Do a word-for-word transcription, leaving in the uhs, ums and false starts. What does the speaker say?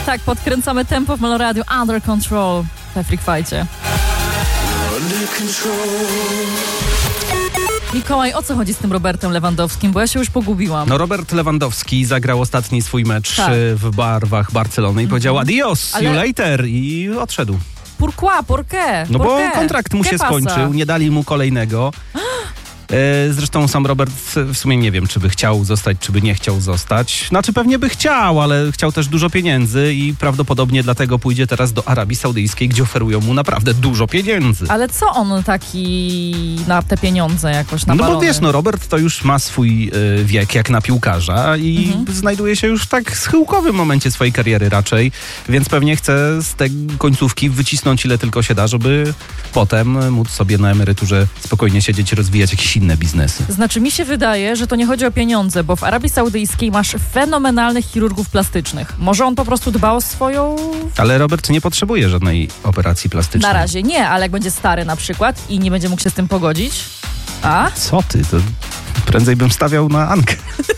Tak, podkręcamy tempo w Meloradiu. Under Control we Freak Fightcie. Mikołaj, o co chodzi z tym Robertem Lewandowskim? Bo ja się już pogubiłam. No Robert Lewandowski zagrał ostatni swój mecz tak. w barwach Barcelony i powiedział adios, see you later i odszedł. Pourquoi? Pourquoi? No Pourquoi? bo kontrakt mu ¿Qué się pasa? skończył, nie dali mu kolejnego. Zresztą sam Robert w sumie nie wiem, czy by chciał zostać, czy by nie chciał zostać. Znaczy pewnie by chciał, ale chciał też dużo pieniędzy i prawdopodobnie dlatego pójdzie teraz do Arabii Saudyjskiej, gdzie oferują mu naprawdę dużo pieniędzy. Ale co on taki na te pieniądze jakoś napalony? No bo wiesz, no Robert to już ma swój y, wiek jak na piłkarza i mhm. znajduje się już w tak schyłkowym momencie swojej kariery raczej, więc pewnie chce z tej końcówki wycisnąć ile tylko się da, żeby potem móc sobie na emeryturze spokojnie siedzieć i rozwijać jakieś inne biznesy. Znaczy mi się wydaje, że to nie chodzi o pieniądze, bo w Arabii Saudyjskiej masz fenomenalnych chirurgów plastycznych. Może on po prostu dba o swoją... Ale Robert nie potrzebuje żadnej operacji plastycznej. Na razie nie, ale jak będzie stary na przykład i nie będzie mógł się z tym pogodzić... A? Co ty? To prędzej bym stawiał na Ankę.